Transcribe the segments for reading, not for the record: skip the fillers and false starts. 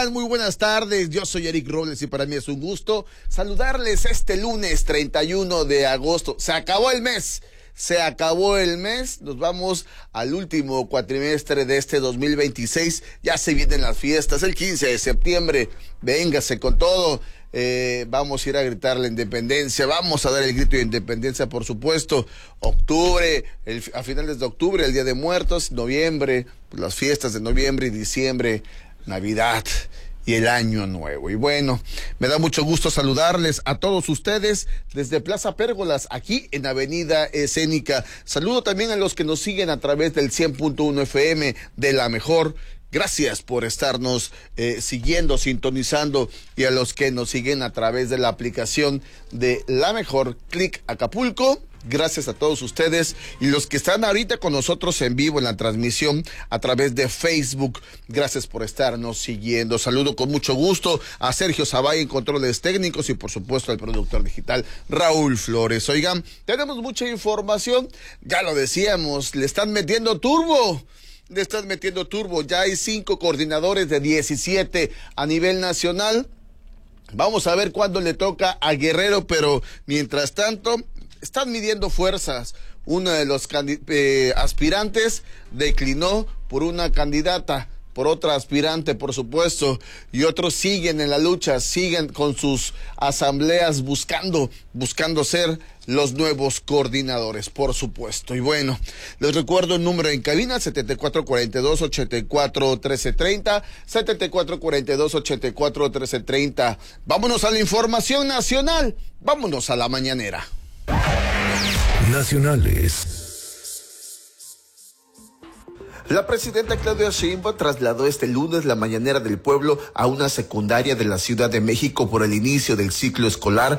tal? Muy buenas tardes, yo soy Eric Robles y para mí es un gusto saludarles este lunes 31 de agosto. Se acabó el mes, nos vamos al último cuatrimestre de este 2026, ya se vienen las fiestas, el 15 de septiembre, véngase con todo. Vamos a ir a gritar la independencia, vamos a dar el grito de independencia, por supuesto. Octubre, a finales de octubre, el Día de Muertos, noviembre, pues las fiestas de noviembre y diciembre, Navidad y el Año Nuevo. Y bueno, me da mucho gusto saludarles a todos ustedes desde Plaza Pérgolas, aquí en Avenida Escénica. Saludo también a los que nos siguen a través del 100.1 FM de La Mejor. Gracias por estarnos siguiendo, sintonizando, y a los que nos siguen a través de la aplicación de La Mejor, Click Acapulco. Gracias a todos ustedes y los que están ahorita con nosotros en vivo en la transmisión a través de Facebook. Gracias por estarnos siguiendo. Saludo con mucho gusto a Sergio Zabay en controles técnicos y por supuesto al productor digital Raúl Flores. Oigan, tenemos mucha información, ya lo decíamos, le están metiendo turbo, ya hay 5 coordinadores de 17 a nivel nacional. Vamos a ver cuándo le toca a Guerrero, pero mientras tanto están midiendo fuerzas. Uno de los aspirantes declinó por una candidata, por otra aspirante, por supuesto, y otros siguen en la lucha, siguen con sus asambleas buscando ser los nuevos coordinadores, por supuesto. Y bueno, les recuerdo el número en cabina, 7442-841330, 7442-841330. Vámonos a la información nacional, vámonos a la mañanera. Nacionales. La presidenta Claudia Sheinbaum trasladó este lunes la mañanera del pueblo a una secundaria de la Ciudad de México por el inicio del ciclo escolar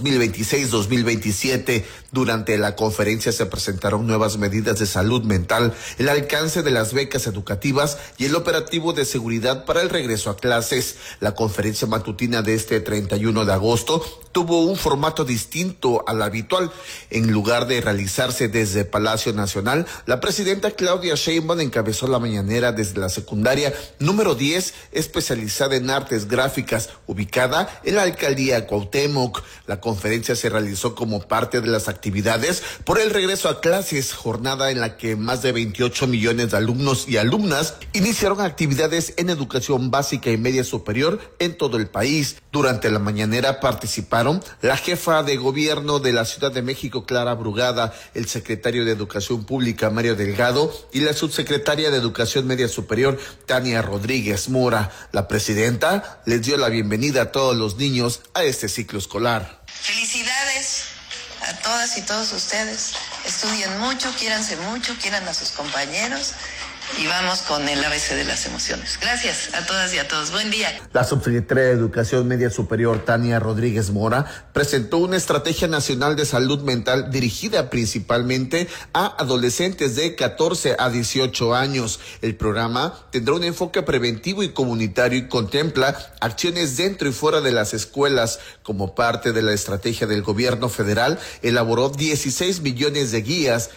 2026-2027. Durante la conferencia se presentaron nuevas medidas de salud mental, el alcance de las becas educativas y el operativo de seguridad para el regreso a clases. La conferencia matutina de este 31 de agosto tuvo un formato distinto al habitual. En lugar de realizarse desde Palacio Nacional, la presidenta Claudia Sheinbaum encabezó la mañanera desde la secundaria número 10, especializada en artes gráficas, ubicada en la alcaldía Cuauhtémoc. La conferencia se realizó como parte de las actividades por el regreso a clases, jornada en la que más de 28 millones de alumnos y alumnas iniciaron actividades en educación básica y media superior en todo el país. Durante la mañanera participaron la jefa de gobierno de la Ciudad de México, Clara Brugada, el secretario de Educación Pública, Mario Delgado, y la subsecretaria de Educación Media Superior, Tania Rodríguez Mora. La presidenta les dio la bienvenida a todos los niños a este ciclo escolar. Felicidades a todas y todos ustedes. Estudien mucho, quiéranse mucho, quieran a sus compañeros. Y vamos con el ABC de las emociones. Gracias a todas y a todos. Buen día. La subsecretaria de Educación Media Superior, Tania Rodríguez Mora, presentó una estrategia nacional de salud mental dirigida principalmente a adolescentes de 14 a 18 años. El programa tendrá un enfoque preventivo y comunitario y contempla acciones dentro y fuera de las escuelas. Como parte de la estrategia del gobierno federal, elaboró 16 millones de guías,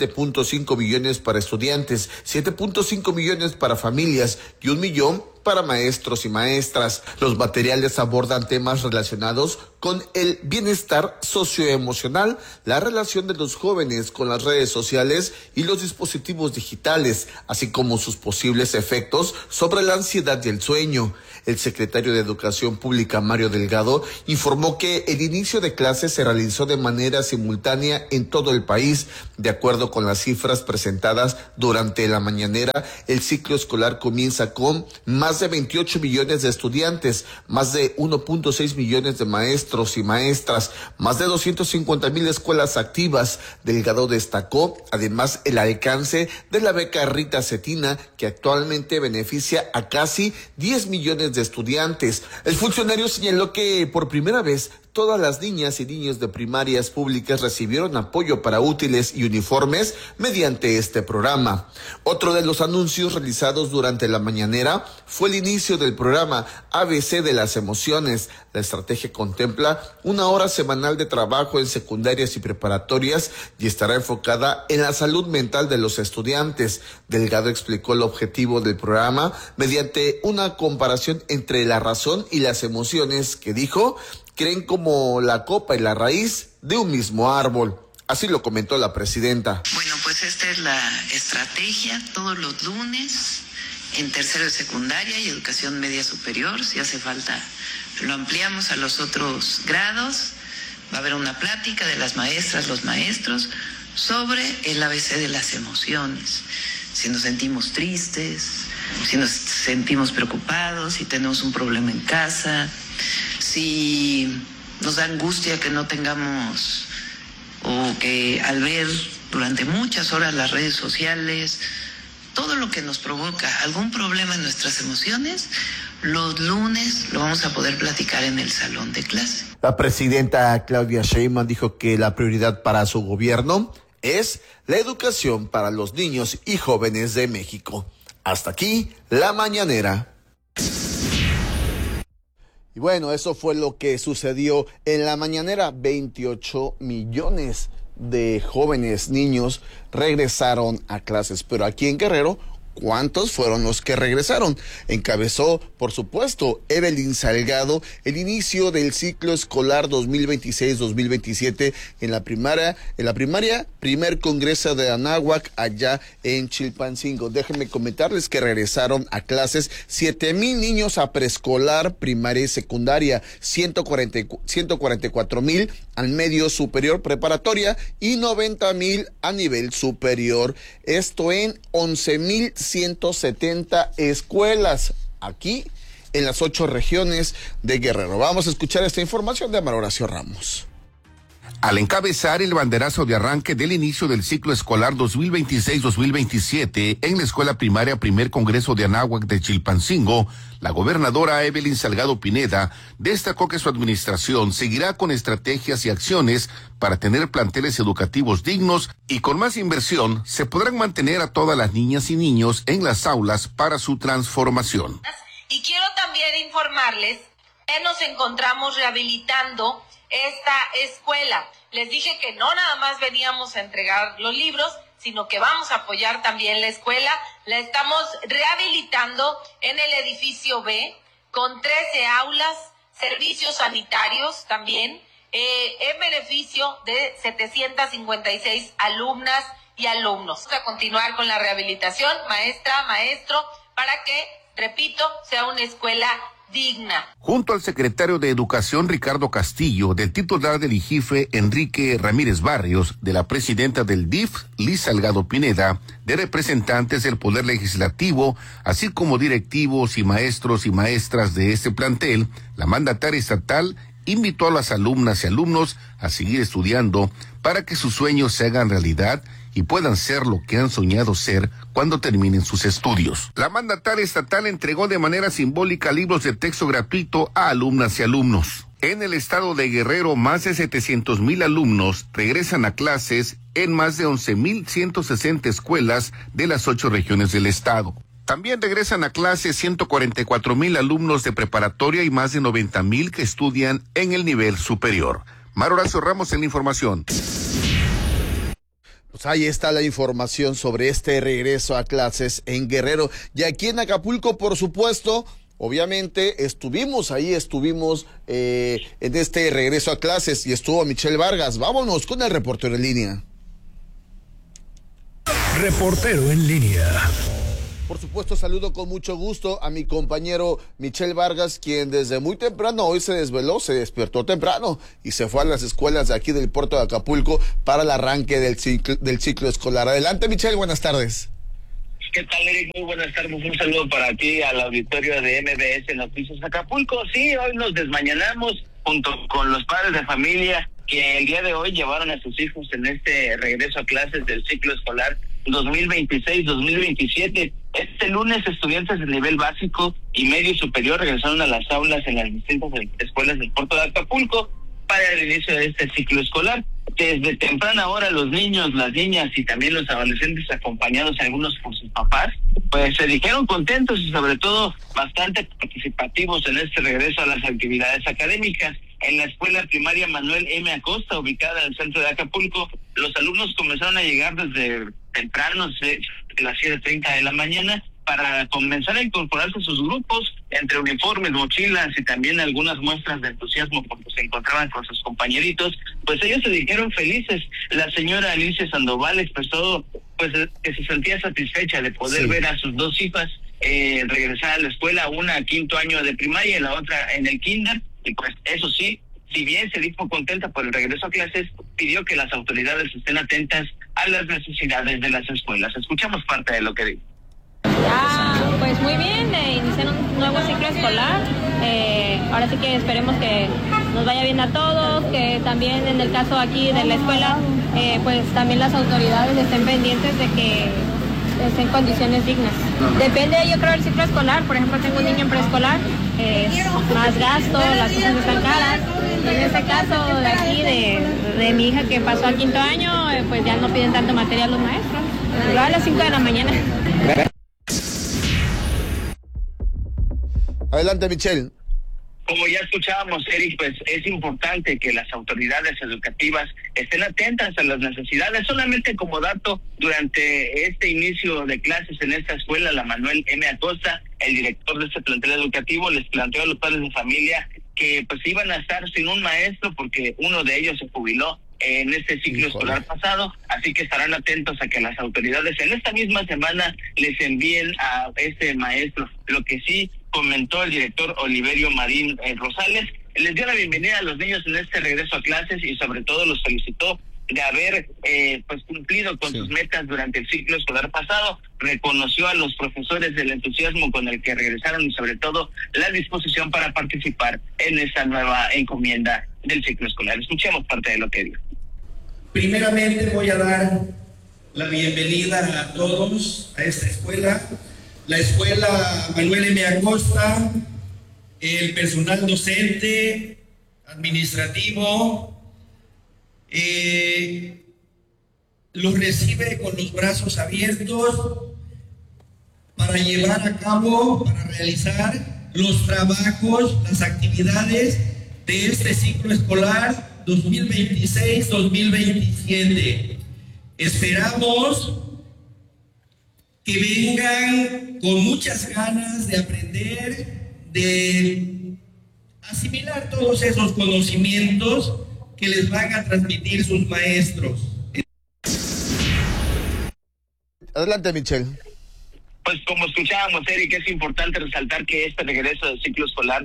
7.5 millones para estudiantes, 7.5 millones para familias y 1 millón para maestros y maestras. Los materiales abordan temas relacionados con el bienestar socioemocional, la relación de los jóvenes con las redes sociales y los dispositivos digitales, así como sus posibles efectos sobre la ansiedad y el sueño. El secretario de Educación Pública, Mario Delgado, informó que el inicio de clases se realizó de manera simultánea en todo el país. De acuerdo con las cifras presentadas durante la mañanera, el ciclo escolar comienza con más de 28 millones de estudiantes, más de 1.6 millones de maestros y maestras, más de 250,000 escuelas activas. Delgado destacó además el alcance de la beca Rita Cetina, que actualmente beneficia a casi 10 millones de estudiantes. El funcionario señaló que por primera vez Todas las niñas y niños de primarias públicas recibieron apoyo para útiles y uniformes mediante este programa. Otro de los anuncios realizados durante la mañanera fue el inicio del programa ABC de las emociones. La estrategia contempla una hora semanal de trabajo en secundarias y preparatorias y estará enfocada en la salud mental de los estudiantes. Delgado explicó el objetivo del programa mediante una comparación entre la razón y las emociones que dijo creen como la copa y la raíz de un mismo árbol. Así lo comentó la presidenta. Bueno, pues esta es la estrategia todos los lunes en tercero de secundaria y educación media superior. Si hace falta, lo ampliamos a los otros grados. Va a haber una plática de las maestras, los maestros, sobre el ABC de las emociones. Si nos sentimos tristes, si nos sentimos preocupados, si tenemos un problema en casa, si nos da angustia que no tengamos o que al ver durante muchas horas las redes sociales, todo lo que nos provoca algún problema en nuestras emociones, los lunes lo vamos a poder platicar en el salón de clase. La presidenta Claudia Sheinbaum dijo que la prioridad para su gobierno es la educación para los niños y jóvenes de México. Hasta aquí, la mañanera. Y bueno, eso fue lo que sucedió en la mañanera. 28 millones de jóvenes, niños, regresaron a clases. Pero aquí en Guerrero, ¿cuántos fueron los que regresaron? Encabezó, por supuesto, Evelyn Salgado el inicio del ciclo escolar 2026-2027 en la primaria, primer congreso de Anáhuac allá en Chilpancingo. Déjenme comentarles que regresaron a clases 7,000 niños a preescolar, primaria y secundaria, 144,000 al medio superior preparatoria y 90,000 a nivel superior. Esto en 11,170 escuelas aquí en las 8 regiones de Guerrero. Vamos a escuchar esta información de María Horacio Ramos. Al encabezar el banderazo de arranque del inicio del ciclo escolar 2026-2027 en la escuela primaria Primer Congreso de Anáhuac de Chilpancingo, la gobernadora Evelyn Salgado Pineda destacó que su administración seguirá con estrategias y acciones para tener planteles educativos dignos y con más inversión se podrán mantener a todas las niñas y niños en las aulas para su transformación. Y quiero también informarles que nos encontramos rehabilitando esta escuela. Les dije que no nada más veníamos a entregar los libros, sino que vamos a apoyar también la escuela. La estamos rehabilitando en el edificio B con 13 aulas, servicios sanitarios también, en beneficio de 756 alumnas y alumnos. Vamos a continuar con la rehabilitación, maestra, maestro, para que, repito, sea una escuela digna. Junto al secretario de Educación Ricardo Castillo, del titular del IGIFE Enrique Ramírez Barrios, de la presidenta del DIF Liz Salgado Pineda, de representantes del Poder Legislativo, así como directivos y maestros y maestras de este plantel, la mandataria estatal invitó a las alumnas y alumnos a seguir estudiando para que sus sueños se hagan realidad y puedan ser lo que han soñado ser cuando terminen sus estudios. La mandataria estatal entregó de manera simbólica libros de texto gratuito a alumnas y alumnos. En el estado de Guerrero, más de 700,000 alumnos regresan a clases en más de 11,160 escuelas de las 8 regiones del estado. También regresan a clases 144,000 alumnos de preparatoria y más de 90,000 que estudian en el nivel superior. María Horacio Ramos en la información. Pues ahí está la información sobre este regreso a clases en Guerrero. Y aquí en Acapulco, por supuesto, obviamente estuvimos en este regreso a clases y estuvo Michelle Vargas. Vámonos con el reportero en línea. Reportero en línea. Por supuesto, saludo con mucho gusto a mi compañero Michelle Vargas, quien desde muy temprano hoy se desveló, se despertó temprano y se fue a las escuelas de aquí del puerto de Acapulco para el arranque del ciclo escolar. Adelante, Michelle, buenas tardes. ¿Qué tal, Eric? Muy buenas tardes. Un saludo para ti, al auditorio de MBS Noticias Acapulco. Sí, hoy nos desmañanamos junto con los padres de familia que el día de hoy llevaron a sus hijos en este regreso a clases del ciclo escolar 2026-2027. Este lunes, estudiantes de nivel básico y medio superior regresaron a las aulas en las distintas escuelas del puerto de Acapulco. para el inicio de este ciclo escolar. Desde temprana hora los niños, las niñas y también los adolescentes, acompañados algunos por sus papás, pues se dijeron contentos y sobre todo bastante participativos en este regreso a las actividades académicas. En la escuela primaria Manuel M. Acosta, ubicada en el centro de Acapulco, los alumnos comenzaron a llegar desde temprano, de las 7:30 de la mañana, para comenzar a incorporarse a sus grupos, entre uniformes, mochilas y también algunas muestras de entusiasmo porque se encontraban con sus compañeritos. Pues ellos se dijeron felices. La señora Alicia Sandoval expresó pues que se sentía satisfecha de poder ver a sus dos hijas regresar a la escuela, una a 5º año de primaria y la otra en el kinder. Y pues eso sí, si bien se dijo contenta por el regreso a clases, pidió que las autoridades estén atentas a las necesidades de las escuelas. Escuchamos parte de lo que dijo. Pues muy bien, iniciar un nuevo ciclo escolar. Ahora sí que esperemos que nos vaya bien a todos, que también en el caso aquí de la escuela, pues también las autoridades estén pendientes de que estén en condiciones dignas. Depende, yo creo, del ciclo escolar. Por ejemplo, tengo un niño en preescolar, más gasto, las cosas están caras. En este caso de aquí, de mi hija que pasó al 5º año, pues ya no piden tanto material los maestros. Lo a las 5 de la mañana. Adelante, Michelle. Como ya escuchábamos, Eric, pues es importante que las autoridades educativas estén atentas a las necesidades. Solamente como dato, durante este inicio de clases en esta escuela, la Manuel M. Acosta, el director de este plantel educativo, les planteó a los padres de familia que pues iban a estar sin un maestro porque uno de ellos se jubiló en este ciclo escolar pasado, así que estarán atentos a que las autoridades en esta misma semana les envíen a este maestro. Lo que sí comentó el director Oliverio Marín Rosales, les dio la bienvenida a los niños en este regreso a clases y sobre todo los felicitó de haber pues cumplido con sus metas durante el ciclo escolar pasado. Reconoció a los profesores del entusiasmo con el que regresaron y sobre todo la disposición para participar en esta nueva encomienda del ciclo escolar. Escuchemos parte de lo que dijo. Primeramente voy a dar la bienvenida a todos a esta escuela, la escuela Manuel M. Acosta, el personal docente, administrativo, los recibe con los brazos abiertos para llevar a cabo, para realizar los trabajos, las actividades de este ciclo escolar 2026-2027. Esperamos que vengan con muchas ganas de aprender, de asimilar todos esos conocimientos que les van a transmitir sus maestros. Adelante, Michelle. Pues como escuchábamos, Eric, es importante resaltar que este regreso del ciclo escolar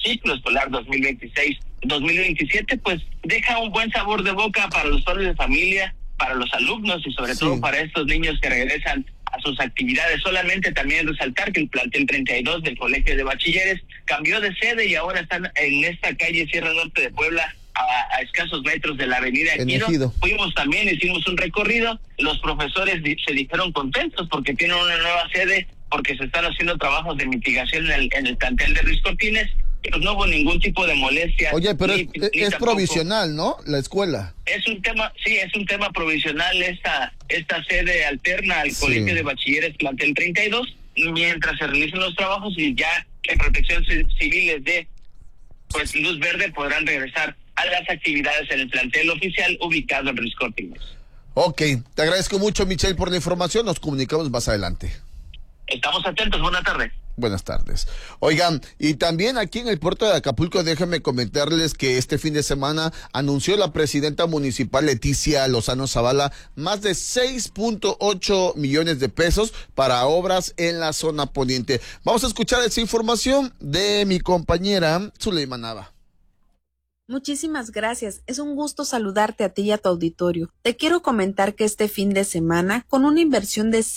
2026-2027, pues deja un buen sabor de boca para los padres de familia, para los alumnos y sobre todo para estos niños que regresan a sus actividades. Solamente también resaltar que el plantel 32 del Colegio de Bachilleres cambió de sede y ahora están en esta calle Sierra Norte de Puebla, a escasos metros de la avenida Ejido. Fuimos también, hicimos un recorrido, los profesores se dijeron contentos porque tienen una nueva sede, porque se están haciendo trabajos de mitigación en el plantel de Ruiz Cortines, pero no hubo ningún tipo de molestia. Oye, pero es provisional, ¿no? La escuela. Es un tema, sí, es un tema provisional esta sede alterna al Colegio de Bachilleres plantel 32, mientras se realicen los trabajos y ya que Protección Civil les dé pues luz verde, podrán regresar a las actividades en el plantel oficial ubicado en Ruiz Cortines. Ok, te agradezco mucho, Michelle, por la información. Nos comunicamos más adelante. Estamos atentos. Buenas tardes. Buenas tardes. Oigan, y también aquí en el puerto de Acapulco, déjenme comentarles que este fin de semana anunció la presidenta municipal Leticia Lozano Zavala más de 6.8 millones de pesos para obras en la zona poniente. Vamos a escuchar esa información de mi compañera Zuleima Nava. Muchísimas gracias. Es un gusto saludarte a ti y a tu auditorio. Te quiero comentar que este fin de semana, con una inversión de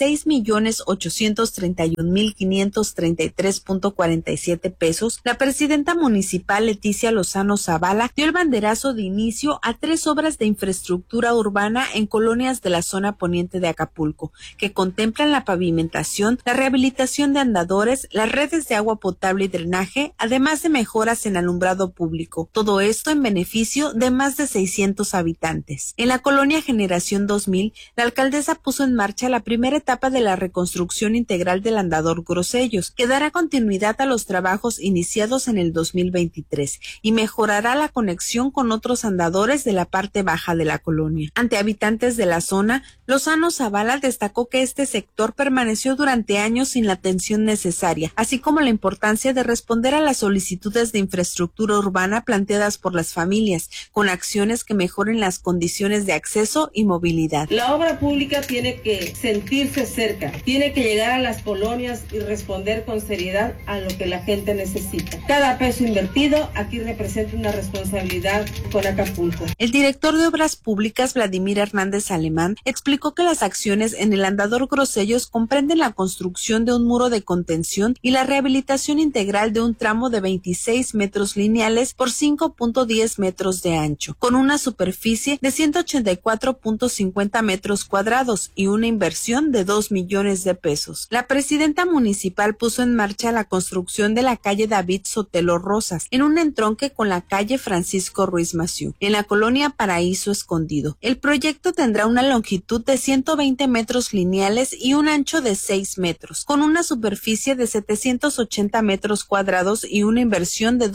6.831.533.47 pesos, la presidenta municipal Leticia Lozano Zavala dio el banderazo de inicio a 3 obras de infraestructura urbana en colonias de la zona poniente de Acapulco, que contemplan la pavimentación, la rehabilitación de andadores, las redes de agua potable y drenaje, además de mejoras en alumbrado público. Todo eso esto en beneficio de más de 600 habitantes. En la colonia Generación 2000, la alcaldesa puso en marcha la primera etapa de la reconstrucción integral del andador Grosellos, que dará continuidad a los trabajos iniciados en el 2023 y mejorará la conexión con otros andadores de la parte baja de la colonia. Ante habitantes de la zona, Lozano Zavala destacó que este sector permaneció durante años sin la atención necesaria, así como la importancia de responder a las solicitudes de infraestructura urbana planteadas por las familias, con acciones que mejoren las condiciones de acceso y movilidad. La obra pública tiene que sentirse cerca, tiene que llegar a las colonias y responder con seriedad a lo que la gente necesita. Cada peso invertido aquí representa una responsabilidad con Acapulco. El director de Obras Públicas, Vladimir Hernández Alemán, explicó que las acciones en el andador Grosellos comprenden la construcción de un muro de contención y la rehabilitación integral de un tramo de 26 metros lineales por 5.10 metros de ancho, con una superficie de 184.50 metros cuadrados y una inversión de 2 millones de pesos. La presidenta municipal puso en marcha la construcción de la calle David Sotelo Rosas, en un entronque con la calle Francisco Ruiz Massieu, en la colonia Paraíso Escondido. El proyecto tendrá una longitud de 120 metros lineales y un ancho de 6 metros, con una superficie de 780 metros cuadrados y una inversión de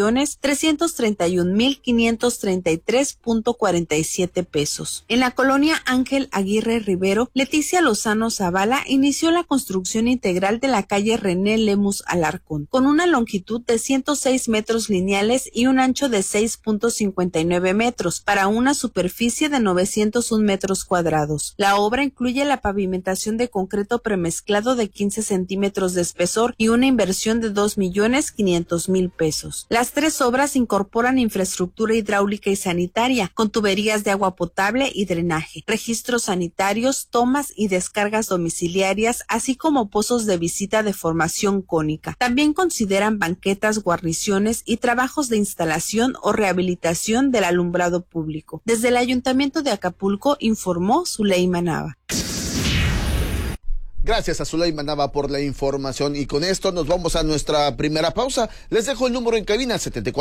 2.331.533.47 pesos. En la colonia Ángel Aguirre Rivero, Leticia Lozano Zavala inició la construcción integral de la calle René Lemus Alarcón, con una longitud de 106 metros lineales y un ancho de 6.59 metros, para una superficie de 901 metros cuadrados. La obra incluye la pavimentación de concreto premezclado de 15 centímetros de espesor y una inversión de 2.500.000 pesos. Las tres obras incorporan infraestructura hidráulica y sanitaria, con tuberías de agua potable y drenaje, registros sanitarios, tomas y descargas domiciliarias, así como pozos de visita de formación cónica. También consideran banquetas, guarniciones y trabajos de instalación o rehabilitación del alumbrado público. Desde el Ayuntamiento de Acapulco informó Zuleima Nava. Gracias a Zuleima Nava por la información, y con esto nos vamos a nuestra primera pausa. Les dejo el número en cabina,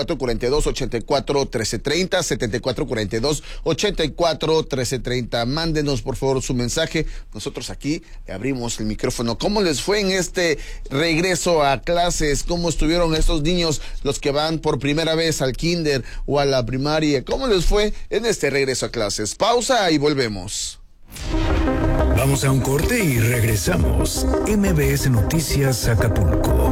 7442-841330, 7442-841330. Mándenos por favor su mensaje. Nosotros aquí le abrimos el micrófono. ¿Cómo les fue en este regreso a clases? ¿Cómo estuvieron estos niños, los que van por primera vez al kinder o a la primaria? ¿Cómo les fue en este regreso a clases? Pausa y volvemos. Vamos a un corte y regresamos. MBS Noticias Acapulco.